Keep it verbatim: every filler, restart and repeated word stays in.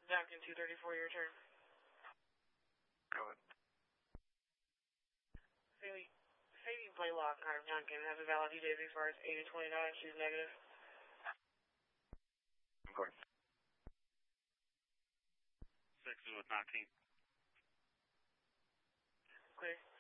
Duncan two thirty-four, your turn. Go ahead. Sadie, Sadie Blaylock out of Duncan has a valid E J as far as eight of twenty-nine. She's negative. Go ahead. Six with nineteen. Clear.